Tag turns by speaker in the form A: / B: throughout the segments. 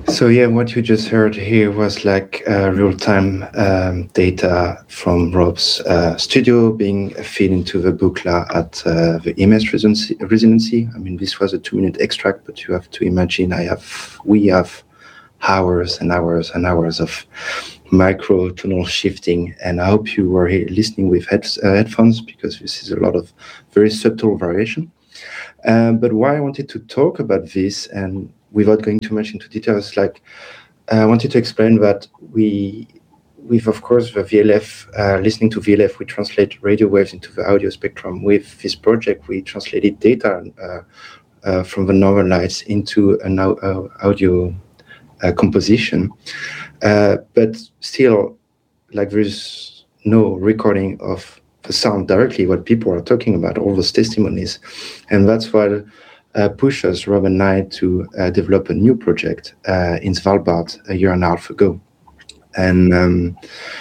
A: So yeah, what you just heard here was like real-time data from Rob's studio being fed into the Buchla at the image residency. I mean, this was a 2-minute extract, but you have to imagine we have hours and hours and hours of micro tonal shifting, and I hope you were here listening with headphones, because this is a lot of very subtle variation. But why I wanted to talk about this, and without going too much into details, like I wanted to explain that with of course the VLF, listening to VLF, we translate radio waves into the audio spectrum. With this project, we translated data from the northern lights into an audio composition, but still, like, there's no recording of the sound directly, what people are talking about, all those testimonies. And that's what pushed us, Rob and I, to develop a new project in Svalbard a year and a half ago. And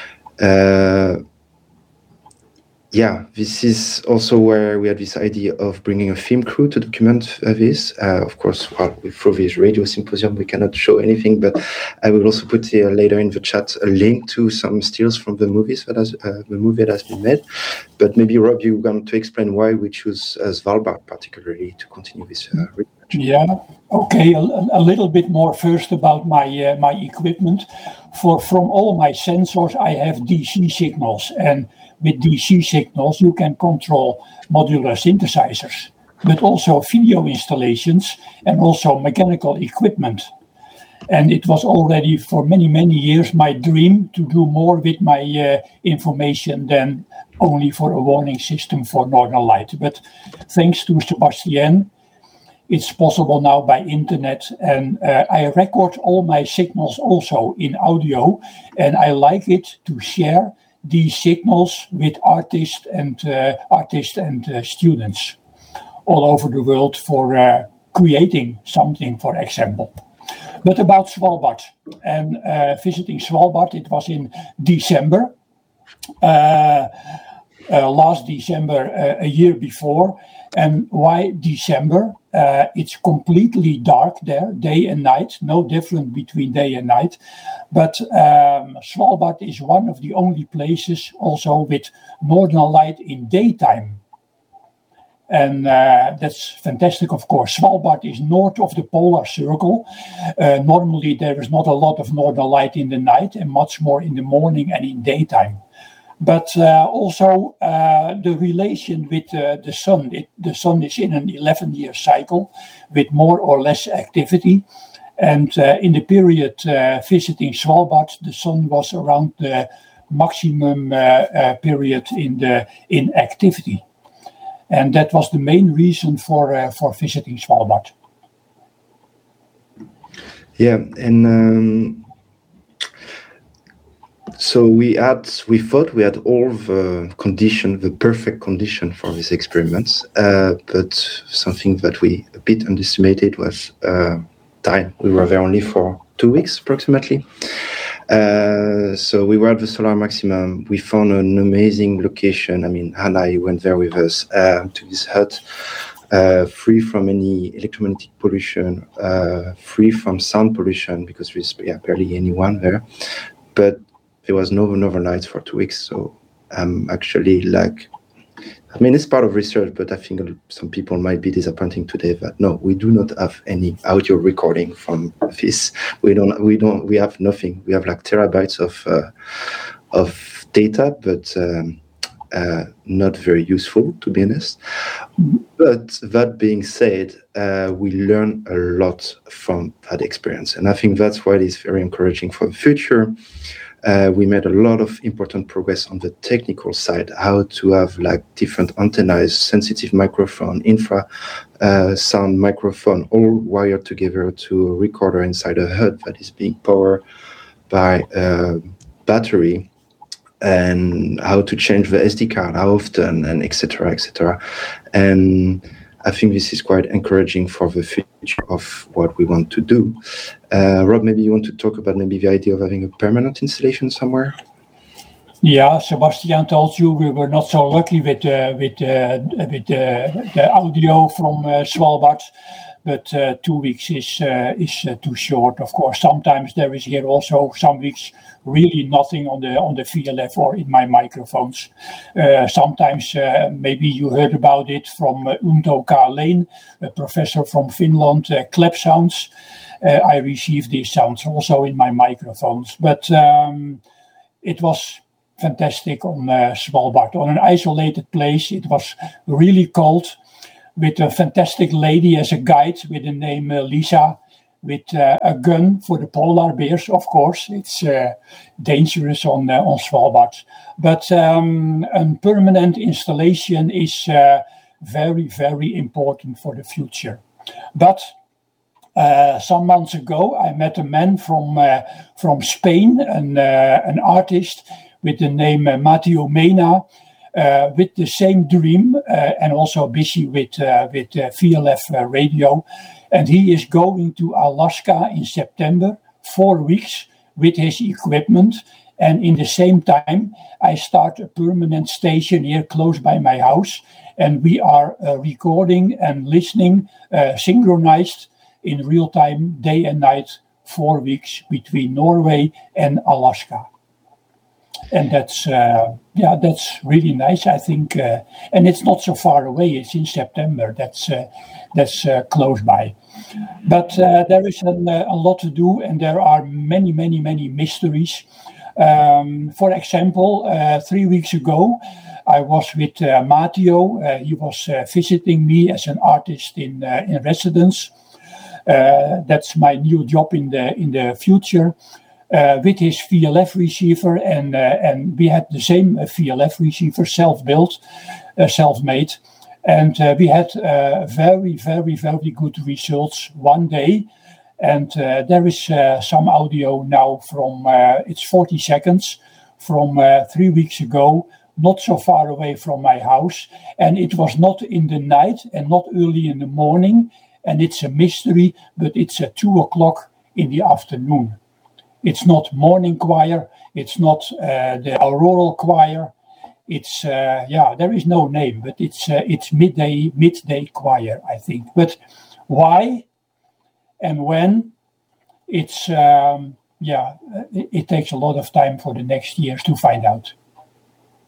A: this is also where we had this idea of bringing a film crew to document this. Of course, through this radio symposium, we cannot show anything, but I will also put here later in the chat a link to some stills from the movies the movie that has been made. But maybe, Rob, you want to explain why we choose Svalbard particularly to continue this research.
B: Yeah, okay, a little bit more first about my equipment. From all my sensors, I have DC signals, and with DC signals, you can control modular synthesizers, but also video installations and also mechanical equipment. And it was already for many, many years my dream to do more with my information than only for a warning system for Northern Light. But thanks to Sebastian, it's possible now by internet, and I record all my signals also in audio, and I like it to share these signals with artists and students all over the world for creating something, for example. But about Svalbard and visiting Svalbard, it was in December, last December, a year before. And why December? It's completely dark there, day and night, no difference between day and night. But Svalbard is one of the only places also with Northern Light in daytime. And that's fantastic, of course. Svalbard is north of the polar circle. Normally there is not a lot of Northern Light in the night, and much more in the morning and in daytime. But also the relation with the sun. The sun is in an 11-year cycle with more or less activity. And in the period visiting Svalbard, the sun was around the maximum period in activity. And that was the main reason for visiting Svalbard.
A: Yeah, and so we thought we had all the perfect condition for these experiments, but something that we a bit underestimated was time. We were there only for 2 weeks approximately. So we were at the solar maximum. We found an amazing location. I mean, Hannah, you went there with us to this hut, free from any electromagnetic pollution, free from sound pollution, because there's barely anyone there. But there was no Northern Lights for 2 weeks. So I'm actually it's part of research, but I think some people might be disappointing today that no, we do not have any audio recording from this. We have nothing. We have like terabytes of data, but not very useful, to be honest. But that being said, we learn a lot from that experience, and I think that's why it is very encouraging for the future. We made a lot of important progress on the technical side, how to have like different antennas, sensitive microphone, infra sound microphone, all wired together to a recorder inside a hut that is being powered by a battery, and how to change the SD card, how often, and etc., etc. And I think this is quite encouraging for the future of what we want to do. Rob, maybe you want to talk about maybe the idea of having a permanent installation somewhere?
B: Yeah, Sebastian told you we were not so lucky with the audio from Svalbard, but 2 weeks is too short. Of course, sometimes there is here also some weeks really nothing on the VLF or in my microphones. Sometimes maybe you heard about it from Unto Karleen, a professor from Finland, clap sounds. I received these sounds also in my microphones, but it was fantastic on Svalbard, on an isolated place. It was really cold, with a fantastic lady as a guide with the name Lisa, with a gun for the polar bears. Of course, it's dangerous on Svalbard, but a permanent installation is very, very important for the future. But some months ago, I met a man from Spain, an artist with the name Matteo Mena, with the same dream and also busy with VLF radio. And he is going to Alaska in September, 4 weeks, with his equipment. And in the same time, I start a permanent station here close by my house. And we are recording and listening synchronized in real time, day and night, 4 weeks between Norway and Alaska. And that's really nice, I think. And it's not so far away. It's in September. That's close by. But there is a lot to do, and there are many, many, many mysteries. For example, 3 weeks ago, I was with Matteo. He was visiting me as an artist in residence. That's my new job in the future. With his VLF receiver, and we had the same VLF receiver, self-built, self-made, and we had very, very, very good results one day. And there is some audio now from, it's 40 seconds from 3 weeks ago, not so far away from my house. And it was not in the night and not early in the morning. And it's a mystery, but it's at 2 o'clock in the afternoon. It's not morning choir. It's not the auroral choir. It's there is no name, but it's midday choir, I think. But why and when? It's it takes a lot of time for the next years to find out.